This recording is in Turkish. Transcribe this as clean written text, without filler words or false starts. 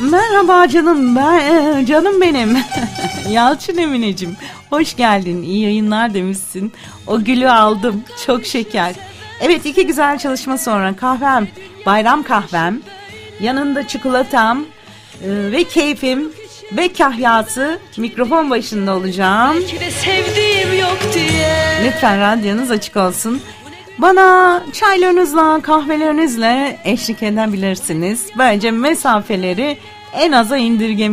Merhaba canım, canım benim. Yalçın Emineciğim, hoş geldin. İyi yayınlar demişsin. O gülü aldım, çok şeker. Evet, 2 güzel çalışma sonra kahvem, bayram kahvem, yanında çikolatam ve keyfim ve kahyası, mikrofon başında olacağım. Lütfen radyonuz açık olsun. Bana çaylarınızla, kahvelerinizle eşlik edebilirsiniz. Bence mesafeleri en aza indirgemiş